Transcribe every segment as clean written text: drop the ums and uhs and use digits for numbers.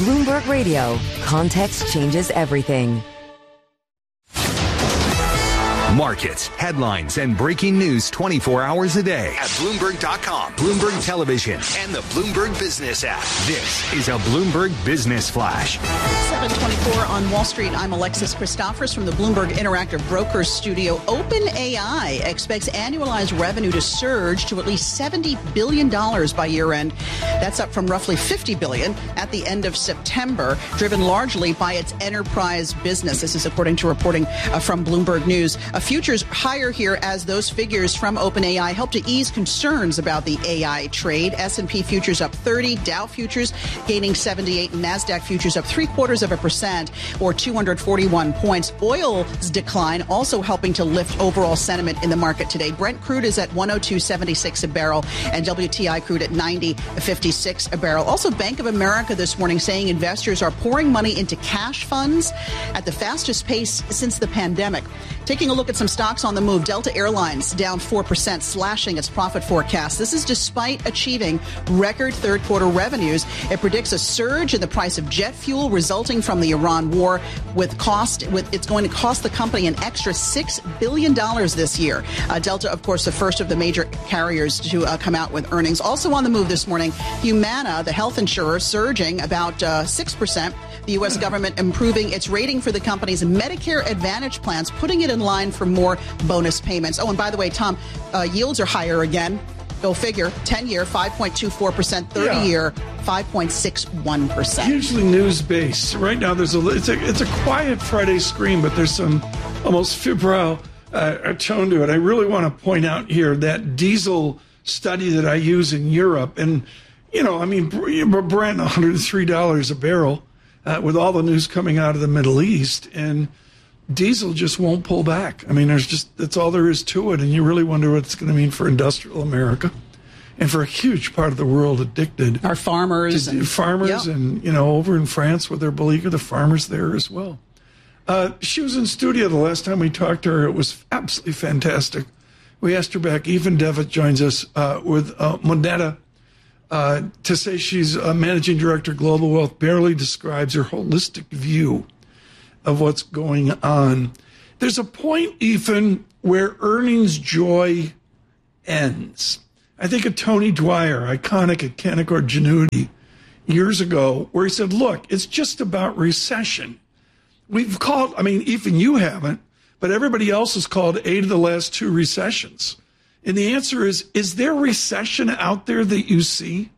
Bloomberg Radio. Context changes everything. Markets, headlines, and breaking news 24 hours a day at Bloomberg.com, Bloomberg Television, and the Bloomberg Business app. This is a Bloomberg Business Flash. 7:24 on Wall Street. I'm Alexis Christophers from the Bloomberg Interactive Brokers Studio. OpenAI expects annualized revenue to surge to at least $70 billion by year end. That's up from roughly $50 billion at the end of September, driven largely by its enterprise business. This is according to reporting from Bloomberg News. Futures higher here as those figures from OpenAI help to ease concerns about the AI trade. S&P futures up 30, Dow futures gaining 78, and NASDAQ futures up 0.75% or 241 points. Oil's decline also helping to lift overall sentiment in the market today. Brent crude is at 102.76 a barrel and WTI crude at 90.56 a barrel. Also, Bank of America this morning saying investors are pouring money into cash funds at the fastest pace since the pandemic. Taking a look at some stocks on the move. Delta Airlines down 4%, slashing its profit forecast. This is despite achieving record third quarter revenues. It predicts a surge in the price of jet fuel resulting from the Iran war. It's going to cost the company an extra $6 billion this year. Delta, of course, the first of the major carriers to come out with earnings. Also on the move this morning, Humana, the health insurer, surging about 6%. The U.S. government improving its rating for the company's Medicare Advantage plans, putting it in line for more bonus payments. Oh, and by the way, Tom, yields are higher again. Go figure. 10-year, 5.24%. 30-year, 5.61%. Hugely news-based. Right now, it's a quiet Friday screen, but there's some almost febrile tone to it. I really want to point out here that diesel study that I use in Europe. And, Brent, $103 a barrel. With all the news coming out of the Middle East, and diesel just won't pull back. I mean, that's all there is to it, and you really wonder what it's going to mean for industrial America and for a huge part of the world addicted. Our farmers. And over in France with their Beleaguer, the farmers there as well. She was in studio the last time we talked to her. It was absolutely fantastic. We asked her back. Ethan Devitt joins us with Moneta. To say she's a managing director, Global Wealth, barely describes her holistic view of what's going on. There's a point, Ethan, where earnings joy ends. I think of Tony Dwyer, iconic at Canaccord Genuity, years ago, where he said, look, it's just about recession. Ethan, you haven't, but everybody else has called 8 of the last 2 recessions. And the answer is there recession out there that you see?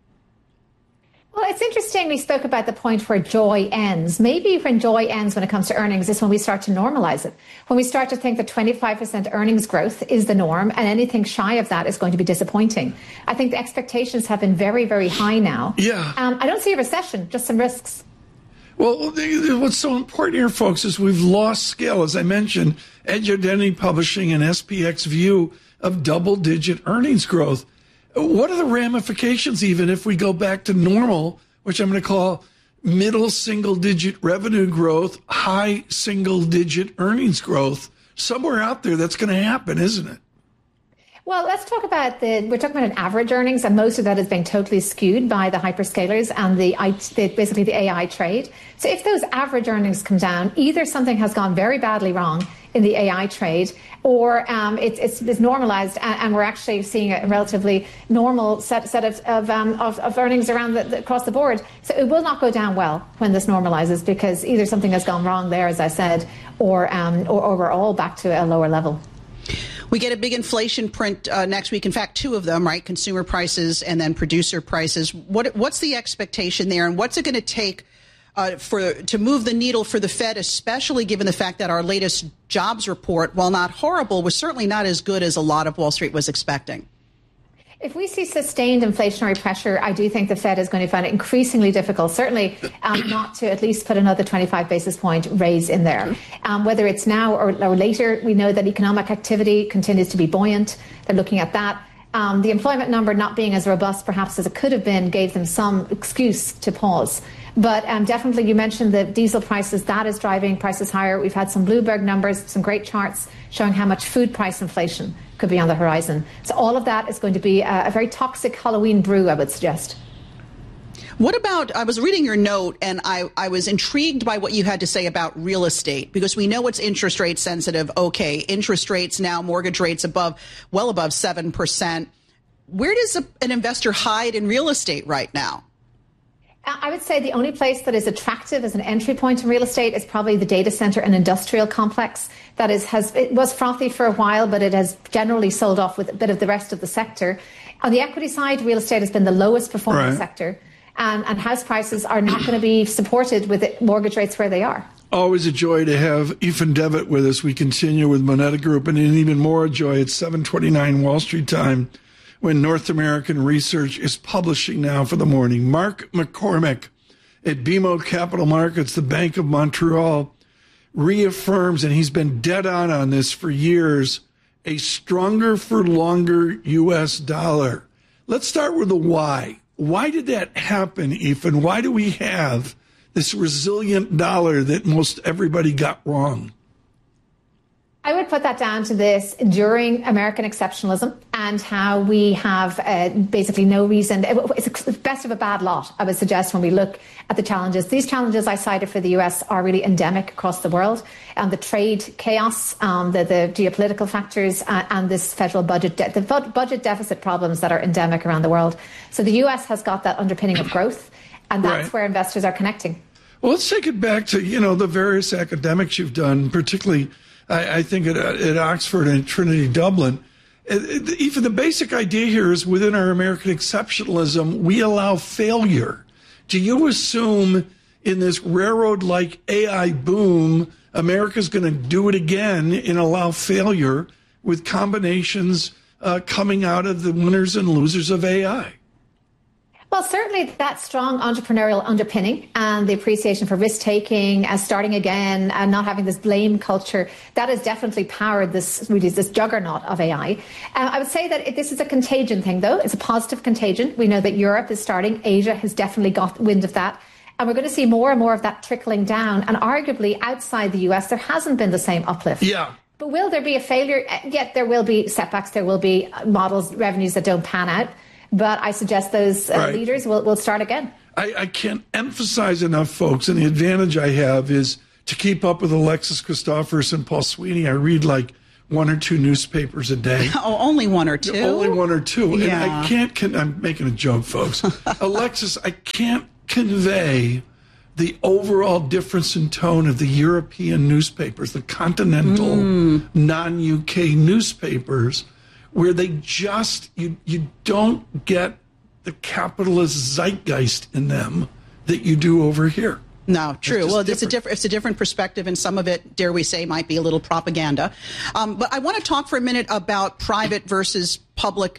Well, it's interesting we spoke about the point where joy ends. Maybe when joy ends when it comes to earnings is when we start to normalize it. When we start to think that 25% earnings growth is the norm and anything shy of that is going to be disappointing. I think the expectations have been very, very high now. Yeah. I don't see a recession, just some risks. Well, what's so important here, folks, is we've lost scale. As I mentioned, Edge Identity Publishing and SPX view of double-digit earnings growth. What are the ramifications, even if we go back to normal, which I'm going to call middle single-digit revenue growth, high single-digit earnings growth? Somewhere out there that's going to happen, isn't it? Well, let's talk about we're talking about an average earnings, and most of that is being totally skewed by the hyperscalers and basically the AI trade. So if those average earnings come down, either something has gone very badly wrong in the AI trade, or it's normalized, and we're actually seeing a relatively normal set of earnings around across the board. So it will not go down well when this normalizes, because either something has gone wrong there, as I said, or we're all back to a lower level. We get a big inflation print next week. In fact, 2 of them, right? Consumer prices and then producer prices. What's the expectation there, and what's it going to take to move the needle for the Fed, especially given the fact that our latest jobs report, while not horrible, was certainly not as good as a lot of Wall Street was expecting? If we see sustained inflationary pressure, I do think the Fed is going to find it increasingly difficult, certainly not to at least put another 25 basis point raise in there. Whether it's now or later, we know that economic activity continues to be buoyant. They're looking at that. The employment number not being as robust perhaps as it could have been gave them some excuse to pause. But definitely, you mentioned the diesel prices. That is driving prices higher. We've had some Bloomberg numbers, some great charts showing how much food price inflation could be on the horizon. So all of that is going to be a very toxic Halloween brew, I would suggest. What about, I was reading your note and I was intrigued by what you had to say about real estate, because we know it's interest rate sensitive. Okay, interest rates now, mortgage rates well above 7%. Where does an investor hide in real estate right now? I would say the only place that is attractive as an entry point in real estate is probably the data center and industrial complex. That it was frothy for a while, but it has generally sold off with a bit of the rest of the sector. On the equity side, real estate has been the lowest performing sector, and house prices are not going to be supported with mortgage rates where they are. Always a joy to have Ethan Devitt with us. We continue with Moneta Group, and an even more joy at 7:29 Wall Street time, when North American Research is publishing now for the morning. Mark McCormick at BMO Capital Markets, the Bank of Montreal, reaffirms, and he's been dead on this for years, a stronger for longer U.S. dollar. Let's start with the why. Why did that happen, Ethan? Why do we have this resilient dollar that most everybody got wrong? I would put that down to this enduring American exceptionalism and how we have basically no reason. It's the best of a bad lot, I would suggest, when we look at the challenges. These challenges I cited for the US are really endemic across the world. The trade chaos, the geopolitical factors, and this federal budget, the budget deficit problems that are endemic around the world. So the US has got that underpinning of growth, and that's where investors are connecting. Well, let's take it back to, the various academics you've done, particularly I think at Oxford and Trinity Dublin. Even the basic idea here is within our American exceptionalism, we allow failure. Do you assume in this railroad-like AI boom, America's going to do it again and allow failure with combinations coming out of the winners and losers of AI? Well, certainly that strong entrepreneurial underpinning and the appreciation for risk-taking and starting again and not having this blame culture, that has definitely powered this juggernaut of AI. I would say that this is a contagion thing, though. It's a positive contagion. We know that Europe is starting. Asia has definitely got wind of that. And we're going to see more and more of that trickling down. And arguably, outside the US, there hasn't been the same uplift. Yeah. But will there be a failure? Yet there will be setbacks. There will be models, revenues that don't pan out. But I suggest those leaders will start again. I can't emphasize enough, folks, and the advantage I have is to keep up with Alexis Christoforous and Paul Sweeney. I read like 1 or 2 newspapers a day. Oh, only 1 or 2? Only 1 or 2. Yeah. And I can't, I'm making a joke, folks. Alexis, I can't convey the overall difference in tone of the European newspapers, the continental, non-UK newspapers, where they just, you don't get the capitalist zeitgeist in them that you do over here. No, true. Well, it's a different perspective, and some of it, dare we say, might be a little propaganda. But I want to talk for a minute about private versus public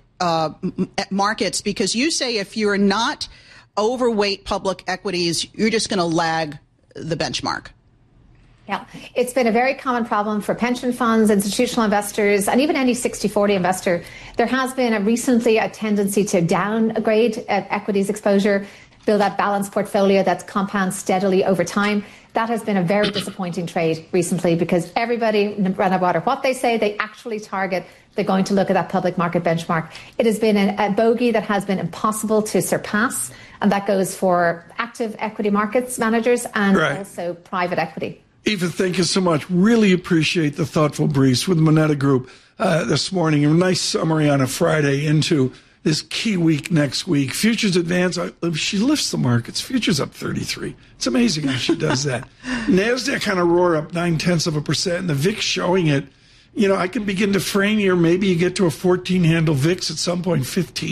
markets, because you say if you're not overweight public equities, you're just going to lag the benchmark. Yeah, it's been a very common problem for pension funds, institutional investors, and even any 60-40 investor. There has been recently a tendency to downgrade equities exposure, build that balanced portfolio that compounds steadily over time. That has been a very disappointing trade recently, because everybody, no matter what they say, they actually target, they're going to look at that public market benchmark. It has been a bogey that has been impossible to surpass, and that goes for active equity markets managers and also private equity. Eva, thank you so much. Really appreciate the thoughtful briefs with Moneta Group this morning. A nice summary on a Friday into this key week next week. Futures advance. She lifts the markets. Futures up 33. It's amazing how she does that. NASDAQ kind of roar up 0.9%, and the VIX showing it. I can begin to frame here. Maybe you get to a 14-handle VIX at some point,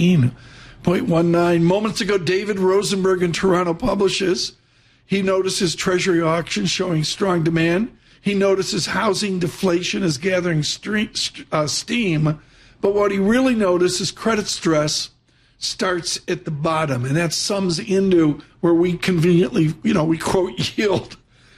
15.19. Moments ago, David Rosenberg in Toronto publishes. He notices Treasury auctions showing strong demand. He notices housing deflation is gathering steam. But what he really notices is credit stress starts at the bottom. And that sums into where we conveniently, we quote yield,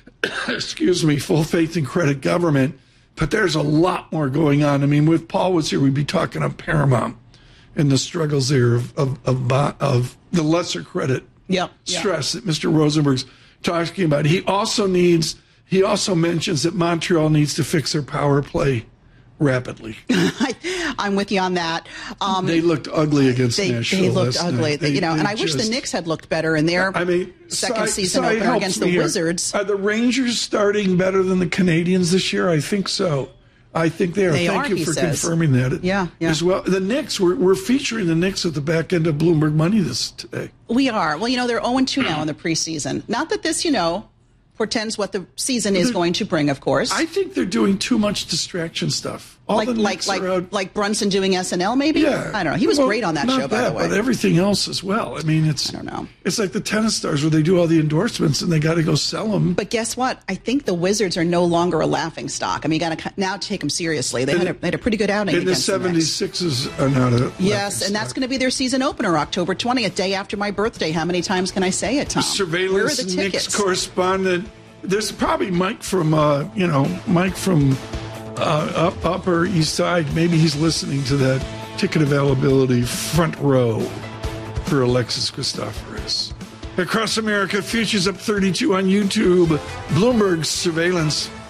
full faith in credit government. But there's a lot more going on. I mean, if Paul was here, we'd be talking of Paramount and the struggles there of the lesser credit stress that Mr. Rosenberg's talking about. He also mentions that Montreal needs to fix their power play rapidly. I'm with you on that. They looked ugly against Nashville. They looked last ugly. night. And I wish the Knicks had looked better in their second season opener against the Wizards. Are the Rangers starting better than the Canadians this year? I think so. I think they are. Thank you for confirming that. Yeah. As well. The Knicks, we're featuring the Knicks at the back end of Bloomberg Money today. We are. Well, they're 0-2 now in the preseason. Not that this, portends what the season is going to bring, of course. I think they're doing too much distraction stuff. Like Brunson doing SNL, maybe? Yeah. I don't know. He was great on that show, by the way. But everything else as well. I mean, I don't know. It's like the tennis stars where they do all the endorsements and they got to go sell them. But guess what? I think the Wizards are no longer a laughing stock. I mean, you got to now take them seriously. They had a pretty good outing against the 76ers are not a Yes, and that's going to be their season opener, October 20th, day after my birthday. How many times can I say it, Tom? Surveillance Where are the tickets? Knicks correspondent. There's probably Mike from Upper East Side. Maybe he's listening to that ticket availability front row for Alexis Christoforous. Across America, futures up 32 on YouTube. Bloomberg Surveillance.